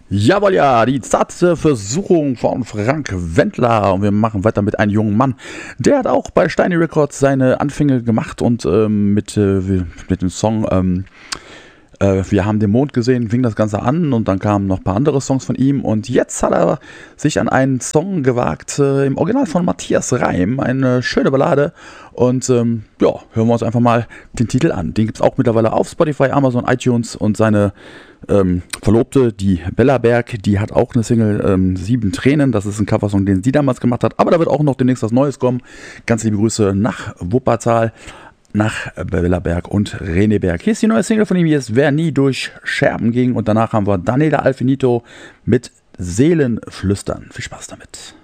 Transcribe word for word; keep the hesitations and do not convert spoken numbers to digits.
Jawohl, ja, die zarte Versuchung von Frank Wendler. Und wir machen weiter mit einem jungen Mann. Der hat auch bei Steiny Records seine Anfänge gemacht und ähm, mit, äh, mit dem Song ähm, äh, Wir haben den Mond gesehen, fing das Ganze an und dann kamen noch ein paar andere Songs von ihm. Und jetzt hat er sich an einen Song gewagt, äh, im Original von Matthias Reim, eine schöne Ballade. Und ähm, ja, hören wir uns einfach mal den Titel an. Den gibt es auch mittlerweile auf Spotify, Amazon, iTunes und seine ähm, Verlobte, die Bella Berg, die hat auch eine Single, ähm, Sieben Tränen. Das ist ein Coversong, den sie damals gemacht hat. Aber da wird auch noch demnächst was Neues kommen. Ganz liebe Grüße nach Wuppertal, nach Bella Berg und René Berg. Hier ist die neue Single von ihm, hier ist Wer nie durch Scherben ging. Und danach haben wir Daniela Alfinito mit Seelenflüstern. Viel Spaß damit.